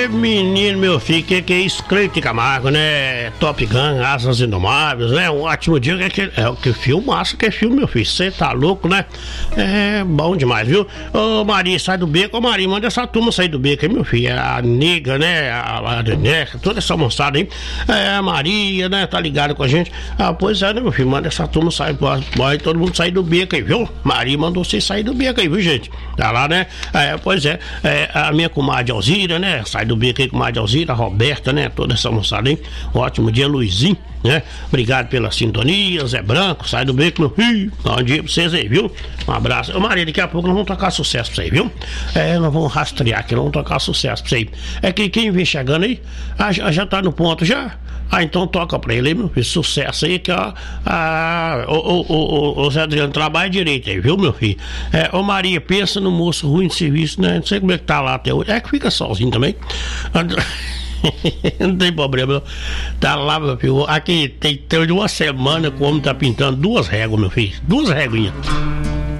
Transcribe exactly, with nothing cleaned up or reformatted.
Ê, menino, meu filho, que que é isso? Cleito Camargo, né? Top Gun, Asas Indomáveis, né? Um ótimo dia, que é que, é, que filmaço que é filme, meu filho. Você tá louco, né? É bom demais, viu? Ô, Maria, sai do beco. Ô, Maria, manda essa turma sair do beco aí, meu filho. A nega, né? A Adeneca, toda essa moçada aí. É, a Maria, né? Tá ligada com a gente. Ah, pois é, né, meu filho? Manda essa turma sair, pode todo mundo sair do beco aí, viu? Maria mandou vocês sair do beco aí, viu, gente? Tá lá, né? É, pois é, é, a minha comadre Alzira, né? Sai do beco aí, comadre Alzira, a Roberta, né? Toda essa moçada aí. Ótimo dia, Luizinho, né? Obrigado pela sintonia, Zé Branco, sai do beco, meu filho. Bom dia pra vocês aí, viu? Um abraço. Ô, Maria, daqui a pouco nós vamos tocar sucesso pra você, viu? É, nós vamos rastrear aqui, nós vamos tocar sucesso pra você. É que quem vem chegando aí, ah, já, já tá no ponto já? Ah, então toca pra ele aí, meu filho. Sucesso aí, que ó. Ah, o, o, o, o Zé Adriano trabalha direito aí, viu, meu filho? É, ô Maria, pensa no moço ruim de serviço, né? Não sei como é que tá lá até hoje. É que fica sozinho também. Não tem problema, não. Tá lá, meu filho. Aqui tem, tem uma semana que o homem tá pintando duas réguas, meu filho. Duas réguinhas.